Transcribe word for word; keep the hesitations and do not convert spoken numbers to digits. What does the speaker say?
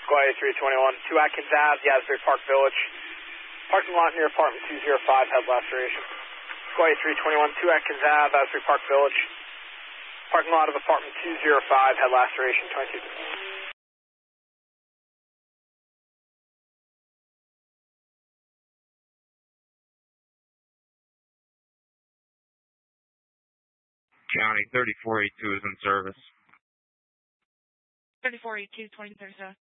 Squad three twenty-one, two Atkins Ave, Asbury Park Village. Parking lot near apartment two oh five, head laceration. Squad three twenty-one, two Atkins Ave, Asbury Park Village. Parking lot of apartment two oh five, head laceration, twenty-two. County thirty-four eighty-two is in service. thirty-four eighty-two, twenty thirty-seven.